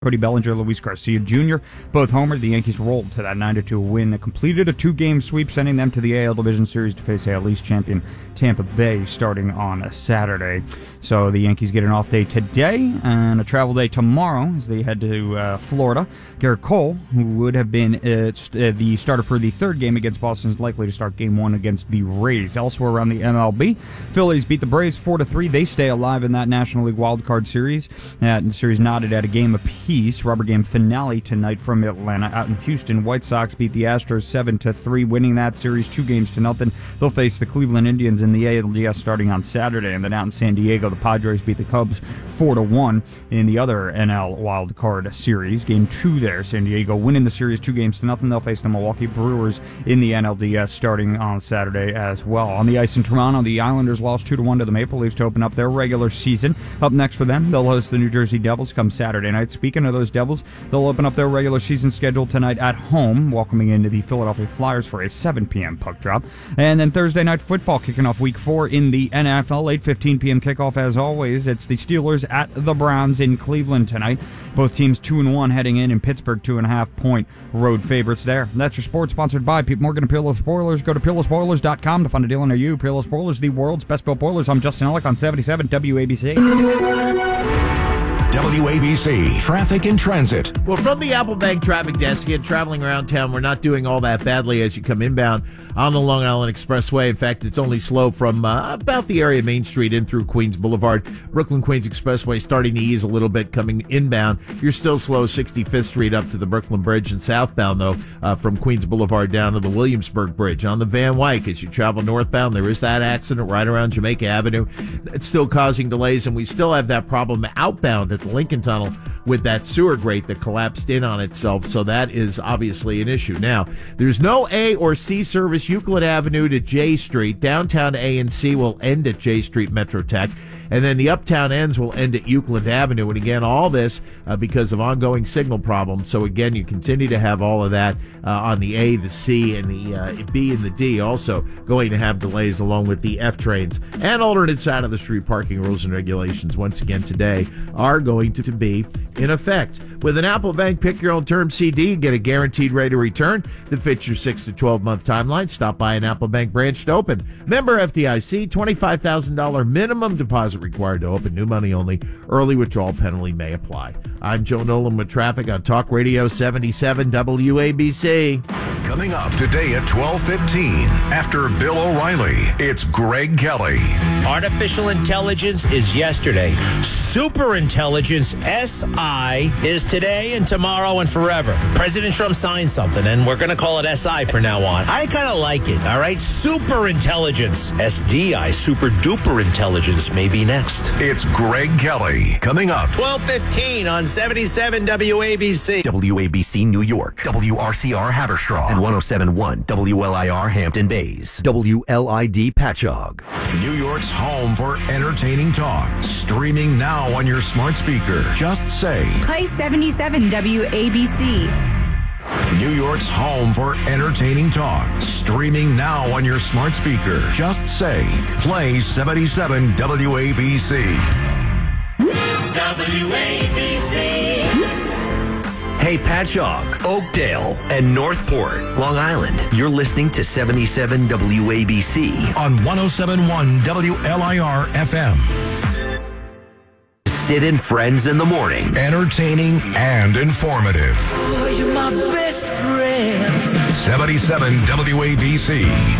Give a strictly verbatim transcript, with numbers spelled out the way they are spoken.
Cody Bellinger, Luis Garcia Junior both homered. The Yankees rolled to that nine to two win. Completed a two-game sweep, sending them to the A L Division Series to face A L East champion Tampa Bay starting on a Saturday. So the Yankees get an off day today and a travel day tomorrow as they head to uh, Florida. Garrett Cole, who would have been uh, the starter for the third game against Boston, is likely to start game one against the Rays. Elsewhere around the M L B, Phillies beat the Braves four to three. They stay alive in that National League Wild Card Series. That series knotted at a game apiece. Rubber game finale tonight from Atlanta. Out in Houston, White Sox beat the Astros seven to three, winning that series two games to nothing. They'll face the Cleveland Indians in the A L D S starting on Saturday. And then out in San Diego, the Padres beat the Cubs four to one in the other N L Wild Card Series. Game two there, San Diego winning the series two games to nothing. They'll face the Milwaukee Brewers in the N L D S starting on Saturday as well. On the ice in Toronto, the Islanders lost two to one to the Maple Leafs to open up their regular season. Up next for them, they'll host the New Jersey Devils come Saturday night. Speaking of those Devils, they'll open up their regular season schedule tonight at home, welcoming into the Philadelphia Flyers for a seven p.m. puck drop. And then Thursday night football kicking off week four in the N F L, eight fifteen p.m. kickoff as always. It's the Steelers at the Browns in Cleveland tonight. Both teams two and one heading in, in Pittsburgh two and a half point road favorites there. That's your sports sponsored by Pete Morgan and Peerless Spoilers. Go to peerless spoilers dot com to find a deal near you. Peerless Spoilers, the world's best built boilers. I'm Justin Ellick on seventy-seven W A B C. W A B C Traffic and Transit. Well, from the Apple Bank traffic desk, again, traveling around town, we're not doing all that badly as you come inbound on the Long Island Expressway. In fact, it's only slow from uh, about the area of Main Street in through Queens Boulevard. Brooklyn-Queens Expressway starting to ease a little bit coming inbound. You're still slow sixty-fifth Street up to the Brooklyn Bridge and southbound, though, uh, from Queens Boulevard down to the Williamsburg Bridge. On the Van Wyck, as you travel northbound, there is that accident right around Jamaica Avenue. It's still causing delays, and we still have that problem outbound at the Lincoln Tunnel with that sewer grate that collapsed in on itself, so that is obviously an issue. Now, there's no A or C service Euclid Avenue to J Street. Downtown A and C will end at J Street Metro Tech, and then the uptown ends will end at Euclid Avenue. And again, all this uh, because of ongoing signal problems. So again, you continue to have all of that uh, on the A, the C, and the uh, B and the D also going to have delays along with the F trains. And alternate side of the street parking rules and regulations once again today are going to, to be in effect. With an Apple Bank Pick Your Own Term C D, get a guaranteed rate of return that fits your six to twelve month timeline. Stop by an Apple Bank branch to open. Member F D I C, twenty-five thousand dollars minimum deposit required to open. New money only. Early withdrawal penalty may apply. I'm Joe Nolan with traffic on Talk Radio seventy-seven W A B C. Coming up today at twelve fifteen, after Bill O'Reilly, it's Greg Kelly. Artificial intelligence is yesterday. Super intelligence, S I, is today and tomorrow and forever. President Trump signed something, and we're going to call it S I from now on. I kind of like it, all right? Super intelligence. S D I, super duper intelligence, may be next. It's Greg Kelly. Coming up. twelve fifteen on seventy-seven W A B C. W A B C New York, W R C R Haverstraw, and one oh seven point one W L I R Hampton Bays, W L I D Patchogue. New York's home for entertaining talk. Streaming now on your smart speaker. Just say. Play seventy-seven W A B C. New York's home for entertaining talk. Streaming now on your smart speaker. Just say. Play seventy-seven W A B C. W A B C. Hey, Patchogue, Oakdale, and Northport, Long Island. You're listening to seventy-seven W A B C on one oh seven point one W L I R F M. Sid and Friends in the Morning. Entertaining and informative. Oh, you're my best friend. seventy-seven W A B C.